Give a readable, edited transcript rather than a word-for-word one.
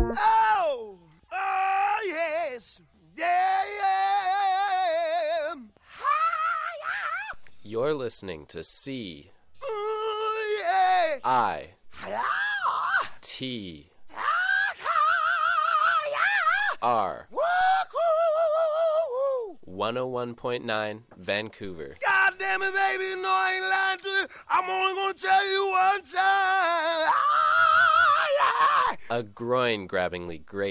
Oh! Oh, yes! Yeah, yeah! Hi-ya! You're listening to C Oh, yeah! I Hi-ya! T Hi-ya! R Woo-hoo! 101.9 Vancouver. God damn it, baby, no, I ain't lying to you. I'm only gonna tell you one time. Ah, yeah! A groin-grabbingly great